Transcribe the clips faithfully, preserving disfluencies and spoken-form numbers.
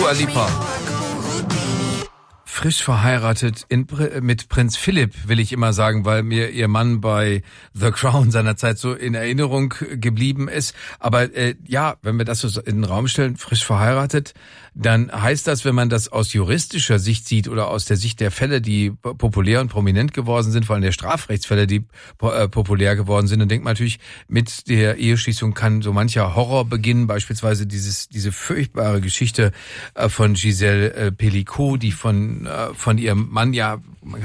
Dua Lipa. Frisch verheiratet in, mit Prinz Philipp, will ich immer sagen, weil mir ihr Mann bei The Crown seinerzeit so in Erinnerung geblieben ist. Aber äh, ja, wenn wir das so in den Raum stellen, frisch verheiratet, dann heißt das, wenn man das aus juristischer Sicht sieht oder aus der Sicht der Fälle, die populär und prominent geworden sind, vor allem der Strafrechtsfälle, die äh, populär geworden sind, dann denkt man natürlich, mit der Eheschließung kann so mancher Horror beginnen, beispielsweise dieses diese furchtbare Geschichte äh, von Giselle äh, Pelicot, die von von ihrem Mann, ja,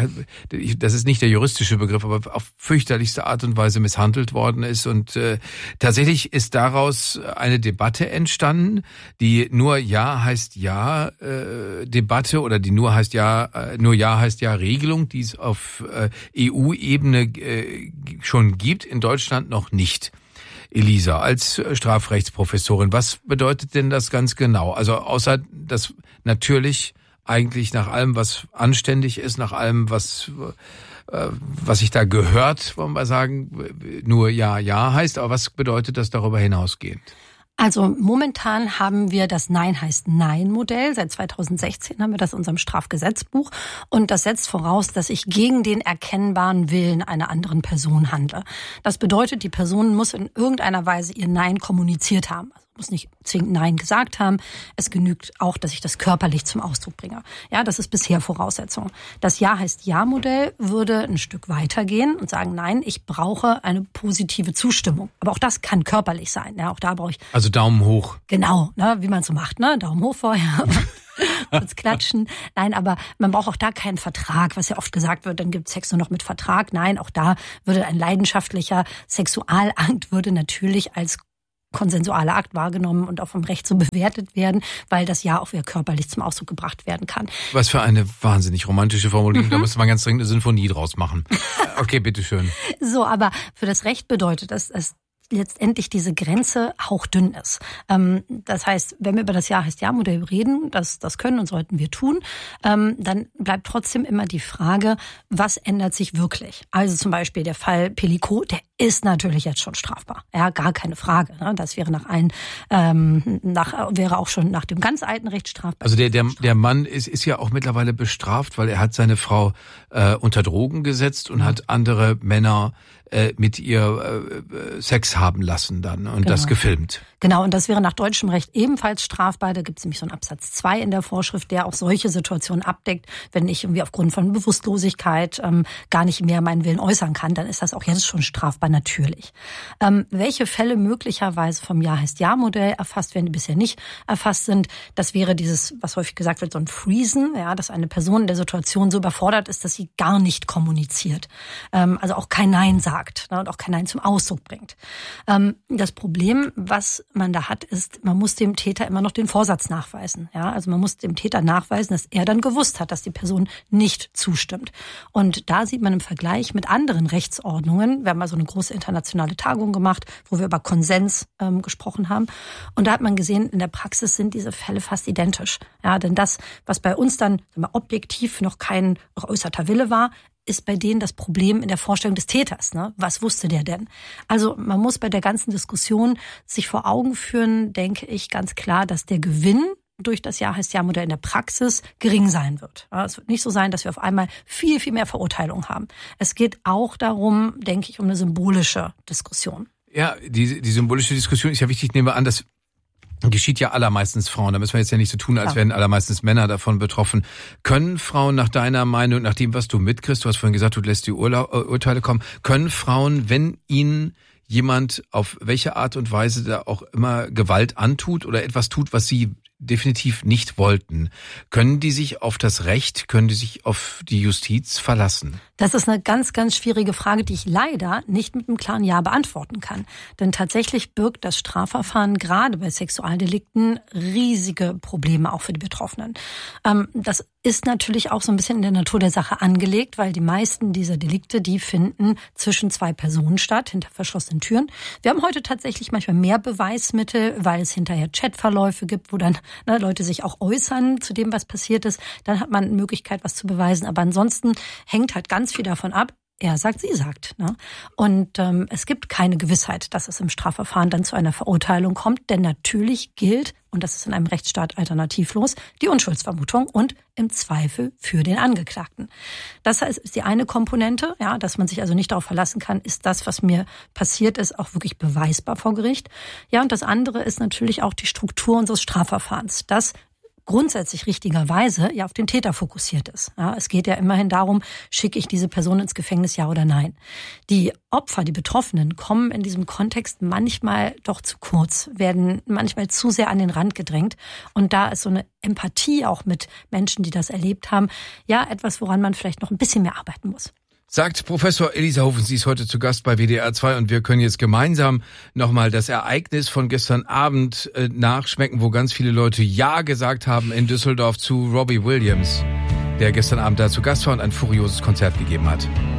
das ist nicht der juristische Begriff, aber auf fürchterlichste Art und Weise misshandelt worden ist. Und äh, tatsächlich ist daraus eine Debatte entstanden, die nur Ja heißt Ja äh, Debatte oder die nur heißt Ja, äh, nur Ja heißt Ja Regelung, die es auf äh, E U-Ebene äh, schon gibt, in Deutschland noch nicht. Elisa, als Strafrechtsprofessorin, was bedeutet denn das ganz genau? Also außer dass natürlich eigentlich nach allem, was anständig ist, nach allem, was äh, was sich da gehört, wollen wir sagen, nur Ja, Ja heißt. Aber was bedeutet das darüber hinausgehend? Also momentan haben wir das Nein heißt Nein-Modell. Seit zweitausendsechzehn haben wir das in unserem Strafgesetzbuch. Und das setzt voraus, dass ich gegen den erkennbaren Willen einer anderen Person handle. Das bedeutet, die Person muss in irgendeiner Weise ihr Nein kommuniziert haben. Also muss nicht zwingend Nein gesagt haben. Es genügt auch, dass ich das körperlich zum Ausdruck bringe. Ja, das ist bisher Voraussetzung. Das Ja heißt Ja-Modell würde ein Stück weitergehen und sagen, nein, ich brauche eine positive Zustimmung. Aber auch das kann körperlich sein. Ja, auch da brauche ich... Also Daumen hoch. Genau, ne, wie man so macht, ne? Daumen hoch vorher. Kurz klatschen. Nein, aber man braucht auch da keinen Vertrag, was ja oft gesagt wird, dann gibt Sex nur noch mit Vertrag. Nein, auch da würde ein leidenschaftlicher Sexualakt würde natürlich als konsensualer Akt wahrgenommen und auch vom Recht so bewertet werden, weil das Ja auch wieder körperlich zum Ausdruck gebracht werden kann. Was für eine wahnsinnig romantische Formulierung. Mhm. Da müsste man ganz dringend eine Sinfonie draus machen. Okay, bitteschön. So, aber für das Recht bedeutet das, dass letztendlich diese Grenze hauchdünn ist. Ähm, das heißt, wenn wir über das Ja heißt Ja-Modell reden, das, das können und sollten wir tun, ähm, dann bleibt trotzdem immer die Frage, was ändert sich wirklich? Also zum Beispiel der Fall Pelicot, der ist natürlich jetzt schon strafbar. Ja, gar keine Frage. Ne? Das wäre nach allen, ähm, nach, wäre auch schon nach dem ganz alten Recht strafbar. Also der, der, der Mann ist, ist ja auch mittlerweile bestraft, weil er hat seine Frau äh, unter Drogen gesetzt und mhm. hat andere Männer äh, mit ihr äh, Sex haben lassen dann und genau. das gefilmt. Genau, und das wäre nach deutschem Recht ebenfalls strafbar. Da gibt es nämlich so einen Absatz zwei in der Vorschrift, der auch solche Situationen abdeckt. Wenn ich irgendwie aufgrund von Bewusstlosigkeit ähm, gar nicht mehr meinen Willen äußern kann, dann ist das auch jetzt schon strafbar, natürlich. Ähm, welche Fälle möglicherweise vom Ja heißt Ja-Modell erfasst werden, die bisher nicht erfasst sind, das wäre dieses, was häufig gesagt wird, so ein Freezen, ja, dass eine Person in der Situation so überfordert ist, dass sie gar nicht kommuniziert. Ähm, also auch kein Nein sagt, ne, und auch kein Nein zum Ausdruck bringt. Ähm, das Problem, was man da hat, ist, man muss dem Täter immer noch den Vorsatz nachweisen. Ja, also man muss dem Täter nachweisen, dass er dann gewusst hat, dass die Person nicht zustimmt. Und da sieht man im Vergleich mit anderen Rechtsordnungen, wir haben mal so eine große internationale Tagung gemacht, wo wir über Konsens ähm, gesprochen haben. Und da hat man gesehen, in der Praxis sind diese Fälle fast identisch. Ja, denn das, was bei uns dann sagen wir, objektiv noch kein geäußerter Wille war, ist bei denen das Problem in der Vorstellung des Täters. Ne? Was wusste der denn? Also man muss bei der ganzen Diskussion sich vor Augen führen, denke ich, ganz klar, dass der Gewinn durch das Ja heißt Ja-Modell in der Praxis gering sein wird. Ja, es wird nicht so sein, dass wir auf einmal viel, viel mehr Verurteilung haben. Es geht auch darum, denke ich, um eine symbolische Diskussion. Ja, die, die symbolische Diskussion ist ja wichtig. Ich nehme an, dass geschieht ja allermeistens Frauen. Da müssen wir jetzt ja nicht so tun, als wären allermeistens Männer davon betroffen. Können Frauen nach deiner Meinung, nach dem, was du mitkriegst, du hast vorhin gesagt, du lässt die Urla- Urteile kommen, können Frauen, wenn ihnen jemand auf welche Art und Weise da auch immer Gewalt antut oder etwas tut, was sie definitiv nicht wollten, können die sich auf das Recht, können die sich auf die Justiz verlassen? Das ist eine ganz, ganz schwierige Frage, die ich leider nicht mit einem klaren Ja beantworten kann. Denn tatsächlich birgt das Strafverfahren gerade bei Sexualdelikten riesige Probleme auch für die Betroffenen. Das ist natürlich auch so ein bisschen in der Natur der Sache angelegt, weil die meisten dieser Delikte, die finden zwischen zwei Personen statt, hinter verschlossenen Türen. Wir haben heute tatsächlich manchmal mehr Beweismittel, weil es hinterher Chatverläufe gibt, wo dann ne, Leute sich auch äußern zu dem, was passiert ist. Dann hat man eine Möglichkeit, was zu beweisen. Aber ansonsten hängt halt ganz viel davon ab, er sagt, sie sagt. Ne? Und ähm, es gibt keine Gewissheit, dass es im Strafverfahren dann zu einer Verurteilung kommt, denn natürlich gilt, und das ist in einem Rechtsstaat alternativlos, die Unschuldsvermutung und im Zweifel für den Angeklagten. Das heißt, ist die eine Komponente, ja, dass man sich also nicht darauf verlassen kann, ist das, was mir passiert ist, auch wirklich beweisbar vor Gericht. Ja, und das andere ist natürlich auch die Struktur unseres Strafverfahrens. Das grundsätzlich richtigerweise ja auf den Täter fokussiert ist. Ja, es geht ja immerhin darum, schicke ich diese Person ins Gefängnis, ja oder nein. Die Opfer, die Betroffenen, kommen in diesem Kontext manchmal doch zu kurz, werden manchmal zu sehr an den Rand gedrängt. Und da ist so eine Empathie auch mit Menschen, die das erlebt haben, ja etwas, woran man vielleicht noch ein bisschen mehr arbeiten muss. Sagt Professor Elisa Hofen, sie ist heute zu Gast bei W D R zwei und wir können jetzt gemeinsam nochmal das Ereignis von gestern Abend äh, nachschmecken, wo ganz viele Leute Ja gesagt haben in Düsseldorf zu Robbie Williams, der gestern Abend da zu Gast war und ein furioses Konzert gegeben hat.